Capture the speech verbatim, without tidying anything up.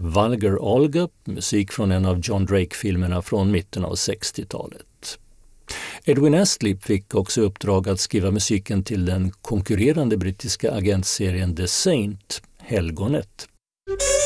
Vulgar Olga, musik från en av John Drake-filmerna från mitten av sextiotalet. Edwin Astley fick också uppdrag att skriva musiken till den konkurrerande brittiska agentserien The Saint, Helgonet.